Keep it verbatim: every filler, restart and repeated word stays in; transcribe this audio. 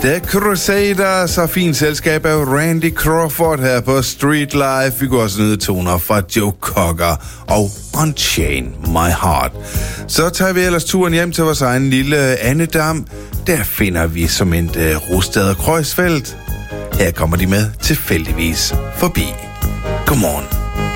The Crusaders og fint selskab af Randy Crawford her på Street Life. Vi går også nyde toner fra Joe Cocker og Unchain My Heart. Så tager vi ellers turen hjem til vores egen lille Annedam. Der finder vi som en uh, Rosted og Kreuzfeldt. Her kommer de med tilfældigvis forbi. Godmorgen.